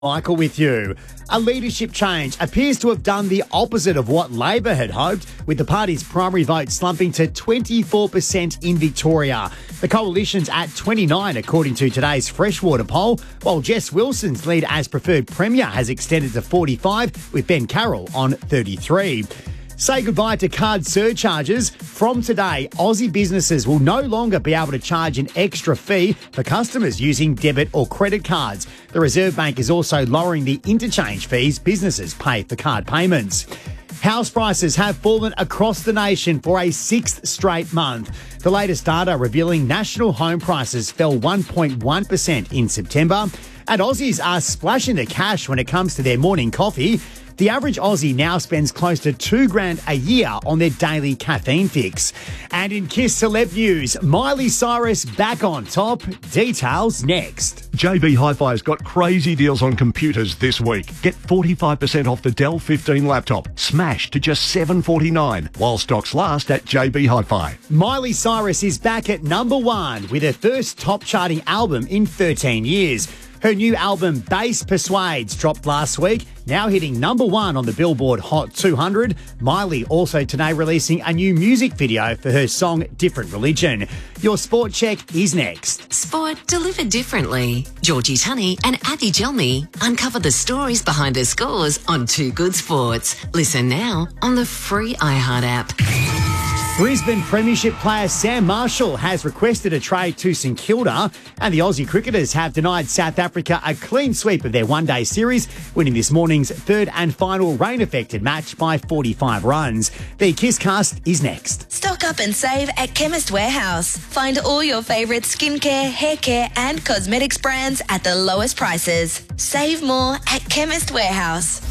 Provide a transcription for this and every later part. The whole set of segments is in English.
Michael with you. A leadership change appears to have done the opposite of what Labor had hoped, with the party's primary vote slumping to 24% in Victoria. The coalition's at 29, according to today's Freshwater poll, while Jess Wilson's lead as preferred premier has extended to 45, with Ben Carroll on 33. Say goodbye to card surcharges. From today, Aussie businesses will no longer be able to charge an extra fee for customers using debit or credit cards. The Reserve Bank is also lowering the interchange fees businesses pay for card payments. House prices have fallen across the nation for a sixth straight month. The latest data revealing national home prices fell 1.1% in September. And Aussies are splashing the cash when it comes to their morning coffee. The average Aussie now spends close to $2,000 a year on their daily caffeine fix. And in Kiss Celeb News, Miley Cyrus back on top. Details next. JB Hi-Fi's got crazy deals on computers this week. Get 45% off the Dell 15 laptop, smashed to just $749, while stocks last at JB Hi-Fi. Miley Cyrus is back at number one with her first top-charting album in 13 years. Her new album, Bass Persuades, dropped last week, now hitting number one on the Billboard Hot 200. Miley also today releasing a new music video for her song, Different Religion. Your Sport Check is next. Sport delivered differently. Georgie Tunney and Addy Jelmy uncover the stories behind the scores on Too Good Sports. Listen now on the free iHeart app. Brisbane Premiership player Sam Marshall has requested a trade to St Kilda, and the Aussie cricketers have denied South Africa a clean sweep of their one-day series, winning this morning's third and final rain-affected match by 45 runs. The Kisscast is next. Stock up and save at Chemist Warehouse. Find all your favourite skincare, hair care and cosmetics brands at the lowest prices. Save more at Chemist Warehouse.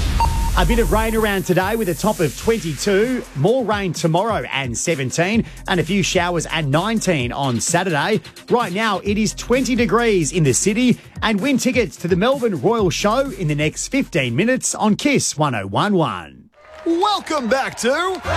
A bit of rain around today with a top of 22. More rain tomorrow and 17. And a few showers at 19 on Saturday. Right now, it is 20 degrees in the city. And win tickets to the Melbourne Royal Show in the next 15 minutes on Kiss 1011. Welcome back to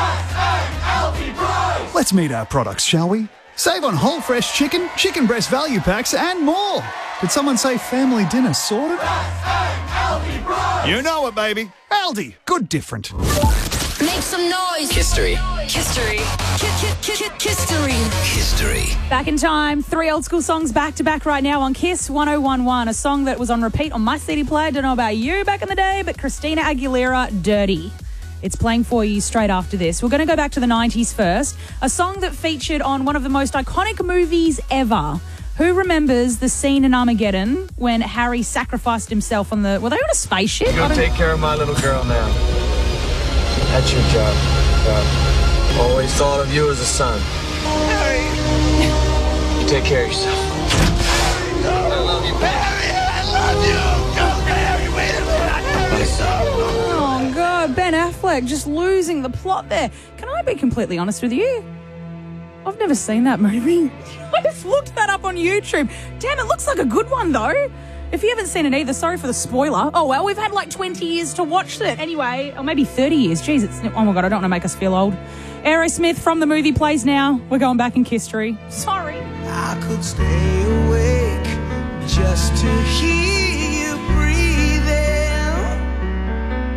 Let's meet our products, shall we? Save on whole fresh chicken, chicken breast value packs and more. Did someone say family dinner sorted? You know it, baby. Aldi. Good different. Make some noise. History. History. History. History. Back in time, 3 old school songs back to back right now on Kiss 1011. A song that was on repeat on my CD player. Don't know about you back in the day, but Christina Aguilera, Dirty. It's playing for you straight after this. We're going to go back to the 90s first. A song that featured on one of the most iconic movies ever. Who remembers the scene in Armageddon when Harry sacrificed himself on the... Were they on a spaceship? You're going to take care of my little girl now. That's your job. Always thought of you as a son. Harry! You take care of yourself. I love you, Harry! I love you! Go, Harry! Wait a minute! My son! Oh, God. Ben Affleck just losing the plot there. Can I be completely honest with you? I've never seen that movie. I just looked that up on YouTube. Damn, it looks like a good one, though. If you haven't seen it either, sorry for the spoiler. Oh, well, we've had like 20 years to watch it. Anyway, or maybe 30 years. Jeez, oh, my God, I don't want to make us feel old. Aerosmith from the movie plays now. We're going back in history. Sorry. I could stay awake just to hear